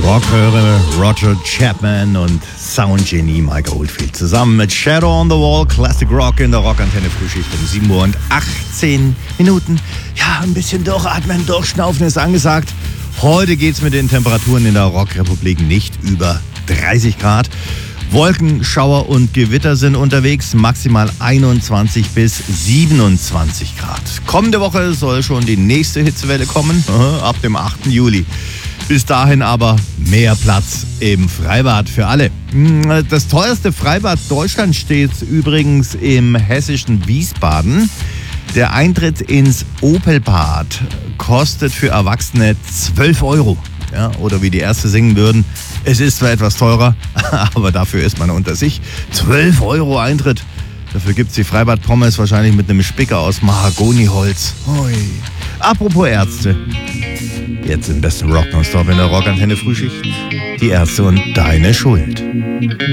Rockhörer Roger Chapman und Soundgenie Mike Oldfield zusammen mit Shadow on the Wall, Classic Rock in der Rockantenne Frühschicht um 7 Uhr und 18 Minuten. Ja, ein bisschen durchatmen, durchschnaufen ist angesagt. Heute geht's mit den Temperaturen in der Rockrepublik nicht über 30 Grad. Wolken, Schauer und Gewitter sind unterwegs, maximal 21 bis 27 Grad. Kommende Woche soll schon die nächste Hitzewelle kommen, ab dem 8. Juli. Bis dahin aber mehr Platz im Freibad für alle. Das teuerste Freibad Deutschlands steht übrigens im hessischen Wiesbaden. Der Eintritt ins Opelbad kostet für Erwachsene 12 Euro. Ja, oder wie die Ärzte singen würden, es ist zwar etwas teurer, aber dafür ist man unter sich. 12 Euro Eintritt. Dafür gibt es die Freibad-Pommes wahrscheinlich mit einem Spicker aus Mahagoniholz. Hui. Apropos Ärzte. Jetzt im besten Rock nonstop in der Rockantenne Frühschicht. Die Ärzte und deine Schuld.